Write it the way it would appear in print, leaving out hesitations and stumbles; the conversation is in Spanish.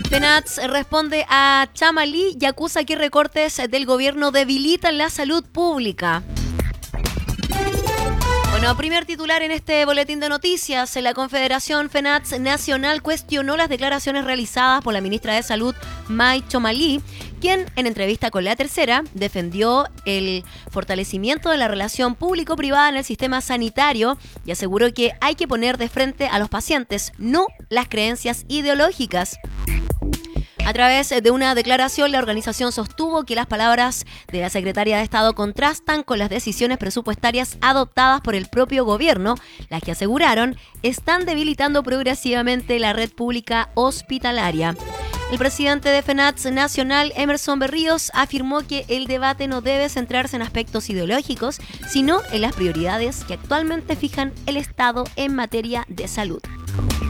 FENATS responde a Chamalí y acusa que recortes del gobierno debilitan la salud pública. Bueno, primer titular en este boletín de noticias. La Confederación FENATS Nacional cuestionó las declaraciones realizadas por la ministra de Salud, May Chomalí, quien en entrevista con La Tercera defendió el fortalecimiento de la relación público-privada en el sistema sanitario y aseguró que hay que poner de frente a los pacientes, no las creencias ideológicas. A través de una declaración, la organización sostuvo que las palabras de la secretaria de Estado contrastan con las decisiones presupuestarias adoptadas por el propio gobierno, las que aseguraron están debilitando progresivamente la red pública hospitalaria. El presidente de FENATS Nacional, Emerson Berríos, afirmó que el debate no debe centrarse en aspectos ideológicos, sino en las prioridades que actualmente fijan el Estado en materia de salud.